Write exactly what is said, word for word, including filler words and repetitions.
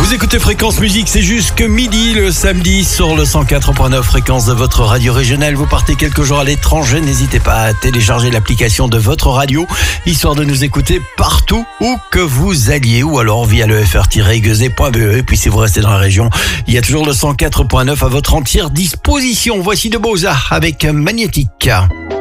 Vous écoutez Fréquence Musique, c'est jusque midi le samedi sur le cent quatre point neuf fréquence de votre radio régionale. Vous partez quelques jours à l'étranger, n'hésitez pas à télécharger l'application de votre radio, histoire de nous écouter partout où que vous alliez, ou alors via le f r tiret gueuset point b e. Et puis si vous restez dans la région, il y a toujours le cent quatre point neuf à votre entière disposition. Voici de Beaux-Arts avec Magnétique.